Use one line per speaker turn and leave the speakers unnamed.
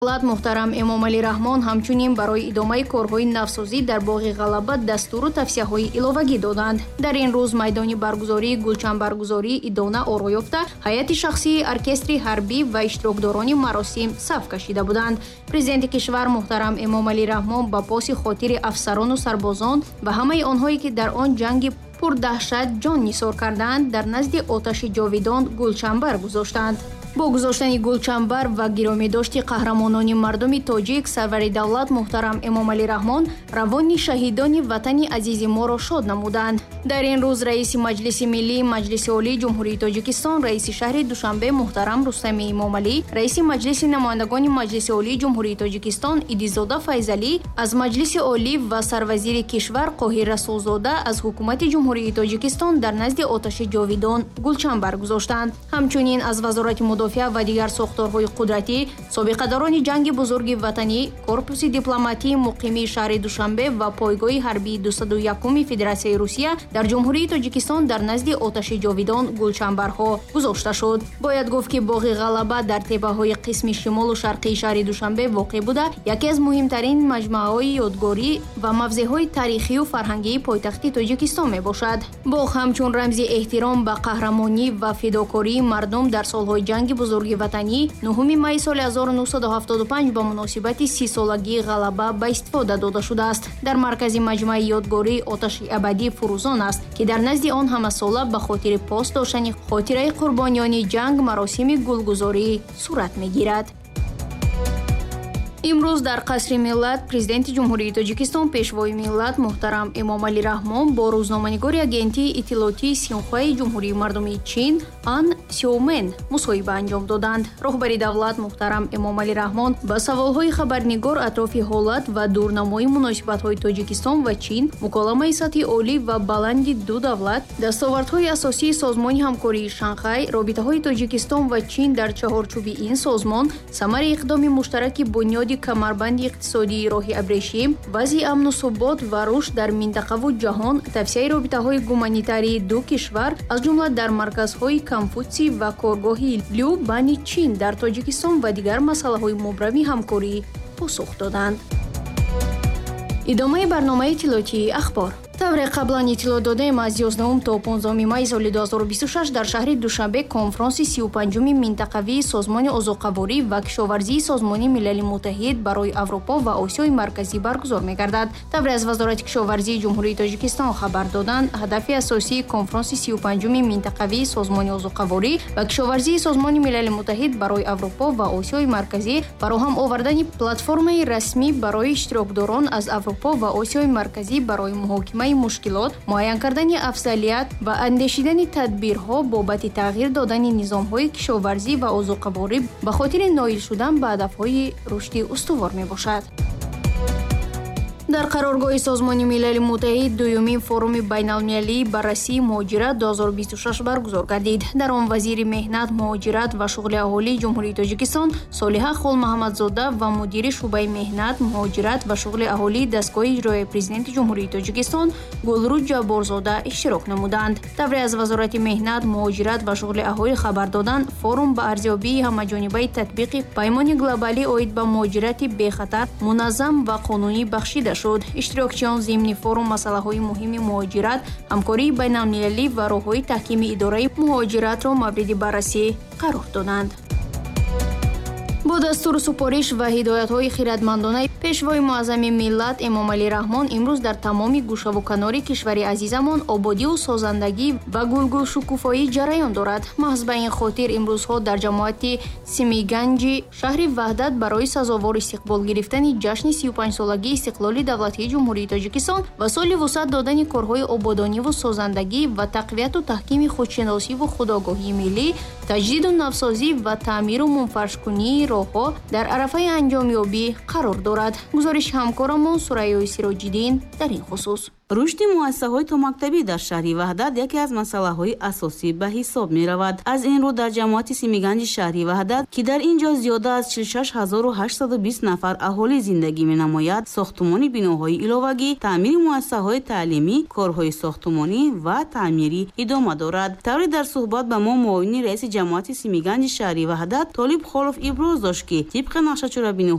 Давлат муҳтарам Эмомалӣ Раҳмон ҳамчунин барои идомаи корҳои навсозӣ дар боғи Ғалаба дастуру тавсияҳои иловагӣ доданд. Дар ин рӯз майдони баргузории гулчанбаргузории идона оро ёфта, ҳайати шахсии оркестри ҳарбӣ ва иштирокдорони маросим саф кашида буданд. Президенти кишвар муҳтарам Эмомалӣ Раҳмон ба поси хотири афсарону сарбозон ва ҳамаи онҳое, ки дар он ҷанги пурдаҳшат ҷон нисор карданд, дар назди оташи ҷовидон гулчанбар гузоштанд. бо гузоштани гулчанбар ва гиромидошти қаҳрамонони мардуми тоҷик, сарвари давлат муҳтарам Эмомалӣ Раҳмон равони шаҳидони ватани азизи моро шод намуданд. Дар ин рӯз раиси Маҷлиси Миллии Маҷлиси Олии Ҷумҳурии Тоҷикистон, раиси шаҳри Душанбе муҳтарам Рустами Эмомалӣ, раиси Маҷлиси намояндагони Маҷлиси Олии Ҷумҳурии Тоҷикистон Идизода Файзалӣ аз Маҷлиси Олӣ ва сарвазири кишвар Қоҳир Расулзода аз ҳукумати Ҷумҳурии Тоҷикистон дар назди оташи ҷовидон гулчанбар гузоштанд. Ҳамчунин аз Вазорати мудофиа ва дигар сохторҳои қудратӣ, собиқадарони ҷанги бузурги ватанӣ, корпуси дипломатии муқимии шаҳри Душанбе ва пойгоҳи ҳарбии 201 Федератсияи Русия дар Ҷумҳурии Тоҷикистон дар назди оташи ҷовидон гулчанбарҳо гузошта шуд. Бояд гуфт, ки боғи Ғалаба дар теппаҳои қисми шимолу шарқии шаҳри Душанбе воқеъ буда, яке аз муҳимтарин маҷмӯаҳои ёдгорӣ ва мавзеъҳои таърихию фарҳангии пойтахти Тоҷикистон мебошад. Боғ ҳамчун рамзи эҳтиром ба қаҳрамонӣ ва фидокории мардум дар солҳои ҷанги бузурги ватанӣ 9 майи соли 1975 ба муносибати 30-солагии Ғалаба ба истифода дода шудааст. Дар маркази маҷмӯаи ёдгории оташи абадӣ Фурӯзон аст, ки дар назди он ҳамасола ба хотири пос доштани хотираи қурбонёни ҷанг маросими гулгузорӣ сурат мегирад. имрӯз дар қасри миллат президенти ҷумҳурии Тоҷикистон пешвои миллат муҳтарам Эмомалӣ Раҳмон бо рӯзноманигори агентии иттилоотии Синхуаи ҷумҳурии мардумии Чин Ан Сиомен мусоҳиба анҷом доданд. роҳбари давлат муҳтарам Эмомалӣ Раҳмон ба саволҳои хабарнигор атрофи ҳолат ва дурнамои муносибатҳои Тоҷикистон ва Чин, муколамаи сатҳи олӣ ва баланди ду давлат, дастовардҳои асосии созмони ҳамкории Шанхай, робитаҳои Тоҷикистон ва Чин дар чаҳорчӯби ин созмон, самари иқдоми муштараки бунёди камарбанди иқтисодии роҳи абрешӣ, вазъи амну субот ва рушд дар минтақаву ҷаҳон, тавсияи робитаҳои гуманитарии ду кишвар, аз ҷумла дар марказҳои Конфутсий ва коргоҳи Лю Бани Чин дар Тоҷикистон ва дигар масъалаҳои мубрами ҳамкорӣ посух доданд. идомаи барномаи иттилоотии ахбор. тавре қаблан иттилоъ додаем, аз 11 то 15 майи соли 2026 дар шаҳри Душанбе конфронси 35 минтақавии созмони озоқаворӣ ва кишоварзии созмони милали муттаҳид барои Аврупо ва Осиёи марказӣ баргузор мегардад. тавре аз Вазорати кишоварзии Ҷумҳурии Тоҷикистон хабар доданд, ҳадафи асосии конфронси 35 минтақавии созмони озоқаворӣ ва кишоварзии созмони милали муттаҳид барои Аврупо ва Осиёи марказӣ фароҳам овардани платформаи расмӣ барои иштирокдорон аз Аврупо ва Осиёи марказӣ барои муҳокимаи мушкилот, муайян кардани афзалият ва андешидани тадбирҳо бобати тағйир додани низомҳои кишоварзӣ ва озоқаворӣ ба хотири ноил шудан ба ҳадафҳои рушди устувор мебошад. дар қароргоҳи Созмони Милали Муттаҳид дуюмин форуми байналмилалии баррасии муҳоҷират 2026 баргузор гардид. Дар он вазири меҳнат, муҳоҷират ва шуғли аҳолии Ҷумҳурии Тоҷикистон Солиҳа Холмуҳаммадзода ва мудири шуъбаи меҳнат, муҳоҷират ва шуғли аҳолии дастгоҳи иҷроии президенти Ҷумҳурии Тоҷикистон Гулруд Ҷабборзода иштирок намуданд. тавре аз Вазорати меҳнат, муҳоҷират ва шуғли аҳолӣ хабар доданд, форум ба арзёбии ҳамаҷонибаи татбиқи паймони глобалӣ оид ба муҳоҷирати бехатар, муназзам ва қонунӣ бахшида шуд. иштирокчиён зимни форум масъалаҳои муҳими муҳоҷират, ҳамкории байналмилалӣ ва роҳҳои таҳкими идораи муҳоҷиратро мавриди баррасӣ қарор доданд. бо дастуру супориш ва ҳидоятҳои хиратмандона пешвои муаззами миллат Эмомалӣ Раҳмон имрӯз дар тамоми гӯшаву канори кишвари азизамон ободию созандагӣ ва гулгулшукуфоӣ ҷараён дорад. маҳз ба ин хотир имрӯзҳо дар ҷамоати Симиганҷи шаҳри ваҳдат барои сазовор истиқбол гирифтани ҷашни 35-солагии истиқлоли давлатии Ҷумҳурии Тоҷикистон ва соли вусъат додани корҳои ободониву созандагӣ ва тақвияту таҳкими худшиносиву худогоҳии миллӣ, таҷдиду навсозӣ ва таъмиру мунфаршкунии роҳҳо дар арафаи анҷомёбӣ қарор дорад. гузориши ҳамкорамон Сураёи Сироҷиддин дар ин хусус.
рушди муассисаҳои томактабӣ дар шаҳри Ваҳдат яке аз масъалаҳои асосӣ ба ҳисоб меравад. Аз ин рӯ дар ҷамоати Симиганҷи шаҳри Ваҳдат, ки дар ин ҷо зиёда аз 46820 нафар аҳолӣ зиндагӣ менамояд, сохтмони биноҳои иловагӣ, таъмири муассисаҳои таълимӣ, корҳои сохтмонӣ ва таъмирӣ идома дорад. тавре дар суҳбат ба мо муовини раиси ҷамоати Симиганҷи шаҳри Ваҳдат Толиб Холов иброз дошт, ки тибқи нақшачорабиниҳои